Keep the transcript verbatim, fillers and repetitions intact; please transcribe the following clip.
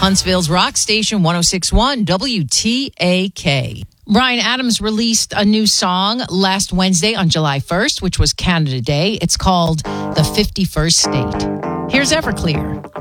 Huntsville's rock station, one oh six point one W T A K. Bryan Adams released a new song last Wednesday on July first, which was Canada Day. It's called The fifty-first State. Here's Everclear.